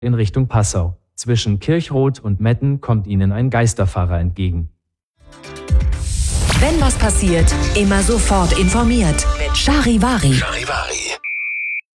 in Richtung Passau. Zwischen Kirchroth und Metten kommt Ihnen ein Geisterfahrer entgegen. Wenn was passiert, immer sofort informiert. Mit Charivari.